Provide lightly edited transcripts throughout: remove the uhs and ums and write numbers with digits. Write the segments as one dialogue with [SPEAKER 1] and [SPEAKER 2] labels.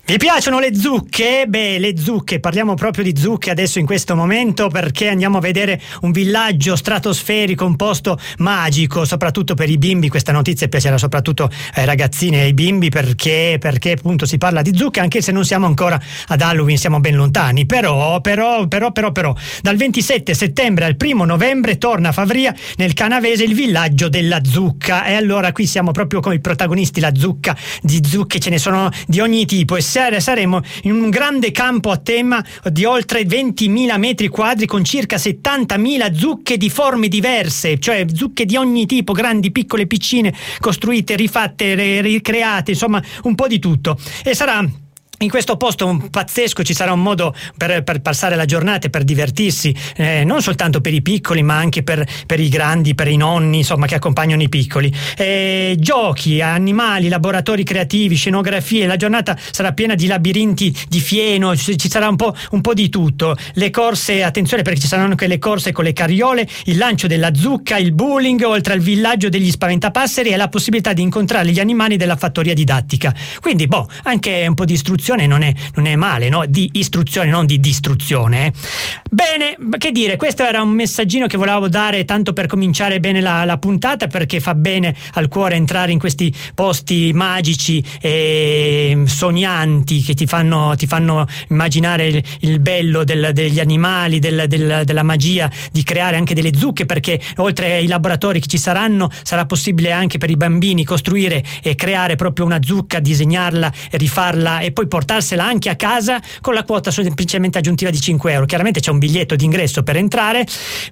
[SPEAKER 1] Vi piacciono le zucche? Beh, le zucche, parliamo proprio di zucche adesso in questo momento, perché andiamo a vedere un villaggio stratosferico, un posto magico, soprattutto per i bimbi. Questa notizia piacerà soprattutto ai ragazzini e ai bimbi perché appunto si parla di zucche, anche se non siamo ancora ad Halloween, siamo ben lontani. Però, dal 27 settembre al 1 novembre torna a Favria, nel Canavese, il villaggio della zucca. E allora qui siamo proprio con i protagonisti, la zucca. Di zucche ce ne sono di ogni tipo, e saremo in un grande campo a tema di oltre 20.000 metri quadri con circa 70.000 zucche di forme diverse, cioè zucche di ogni tipo, grandi, piccole, piccine, costruite, rifatte, ricreate, insomma un po' di tutto. E sarà in questo posto pazzesco, ci sarà un modo per passare la giornata e per divertirsi, non soltanto per i piccoli ma anche per i grandi, per i nonni, insomma, che accompagnano i piccoli. Giochi, animali, laboratori creativi, scenografie. La giornata sarà piena di labirinti di fieno, ci sarà un po' di tutto. Le corse, attenzione, perché ci saranno anche le corse con le carriole, il lancio della zucca, il bowling, oltre al villaggio degli spaventapasseri e la possibilità di incontrare gli animali della fattoria didattica. Quindi anche un po' di istruzione non è male, no? Di istruzione, non di distruzione. Bene, che dire, questo era un messaggino che volevo dare, tanto per cominciare bene la puntata, perché fa bene al cuore entrare in questi posti magici e sognanti che ti fanno immaginare il bello degli animali, della magia di creare anche delle zucche, perché oltre ai laboratori che ci saranno, sarà possibile anche per i bambini costruire e creare proprio una zucca, disegnarla e rifarla e poi portarsela anche a casa con la quota semplicemente aggiuntiva di 5 euro. Chiaramente c'è un biglietto d'ingresso per entrare,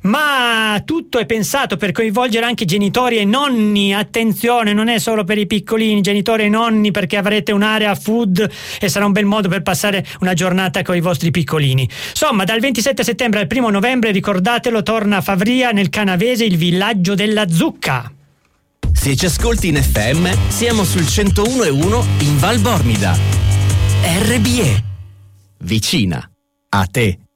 [SPEAKER 1] ma tutto è pensato per coinvolgere anche genitori e nonni. Attenzione, non è solo per i piccolini, genitori e nonni, perché avrete un'area food e sarà un bel modo per passare una giornata con i vostri piccolini. Insomma, dal 27 settembre al 1 novembre, ricordatelo, torna a Favria, nel Canavese, il villaggio della zucca.
[SPEAKER 2] Se ci ascolti in FM, siamo sul 101.1 in Val Bormida. RBE, vicina a te.